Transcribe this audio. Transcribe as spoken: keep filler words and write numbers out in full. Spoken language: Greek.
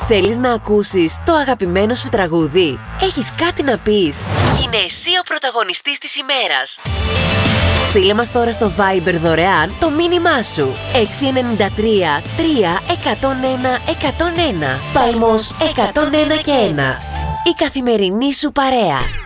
Θέλεις να ακούσεις το αγαπημένο σου τραγούδι? Έχεις κάτι να πεις? Γίνε εσύ ο πρωταγωνιστής της ημέρας. Στείλε μας τώρα στο Viber δωρεάν το μήνυμά σου. έξι εννιά τρία τρία ένα μηδέν ένα ένα μηδέν ένα. Παλμός εκατόν ένα και ένα. Η καθημερινή σου παρέα.